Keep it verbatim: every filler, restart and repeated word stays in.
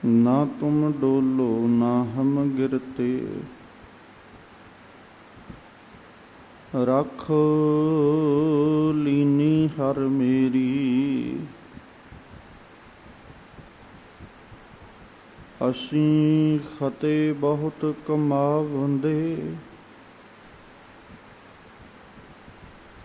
ਨਾ ਤੁਮ ਡੋਲੋ ਨਾ ਹਮ ਗਿਰਤੇ। ਰੱਖ ਲੀਨੀ ਹਰ ਮੇਰੀ, ਅਸੀਂ ਖਤੇ ਬਹੁਤ ਕਮਾਵੰਦੇ।